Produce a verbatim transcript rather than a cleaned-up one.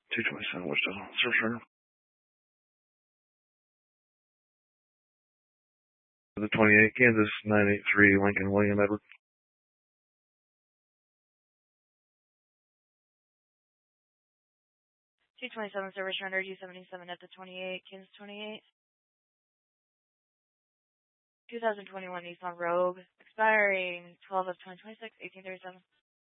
two twenty-seven, Wichita. Sir, sir. The twenty-eight, Kansas nine eight three, Lincoln, William Edward. two twenty-seven, service surrender, G seventy-seven at the twenty-eight, Kansas twenty-eight. two thousand twenty-one Nissan Rogue, expiring twelve of twenty twenty-six, eighteen thirty-seven.